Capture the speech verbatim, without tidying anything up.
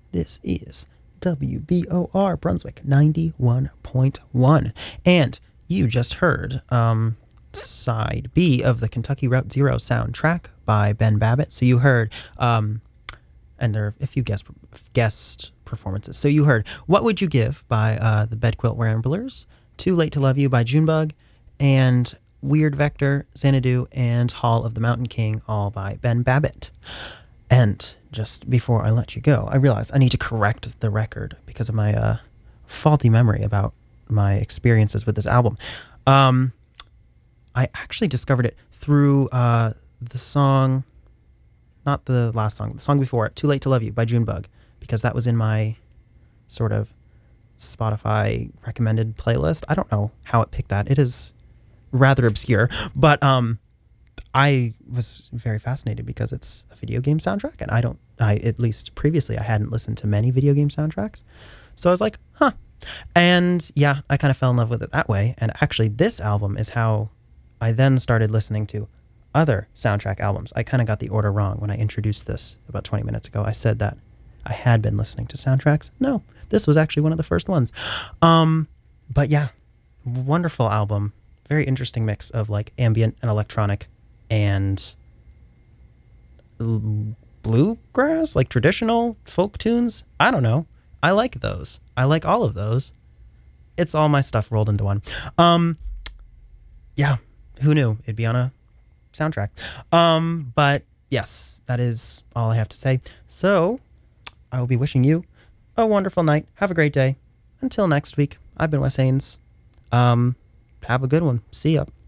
This is W B O R Brunswick ninety-one point one. And you just heard um, side B of the Kentucky Route Zero soundtrack by Ben Babbitt. So you heard, um, and there are a few guest, guest performances. So you heard What Would You Give by uh, the Bedquilt Ramblers, Too Late to Love You by Junebug, and Weird Vector, Xanadu, and Hall of the Mountain King, all by Ben Babbitt. And just before I let you go, I realized I need to correct the record because of my uh, faulty memory about my experiences with this album. Um, I actually discovered it through uh, the song, not the last song, the song before it, Too Late to Love You by Junebug, because that was in my sort of Spotify recommended playlist. I don't know how it picked that. It is rather obscure, but um, I was very fascinated because it's a video game soundtrack, and I don't, I at least previously I hadn't listened to many video game soundtracks, so I was like, huh. And yeah, I kind of fell in love with it that way. And actually, this album is how I then started listening to other soundtrack albums. I kind of got the order wrong when I introduced this about twenty minutes ago. I said that I had been listening to soundtracks. No, this was actually one of the first ones. Um, but yeah, wonderful album. Very interesting mix of like ambient and electronic and l- bluegrass, like traditional folk tunes. I don't know. I like those. I like all of those. It's all my stuff rolled into one. Um, yeah, who knew it'd be on a soundtrack? Um, but yes, that is all I have to say. So I will be wishing you a wonderful night. Have a great day. Until next week, I've been Wes Haynes. Um, have a good one. See ya.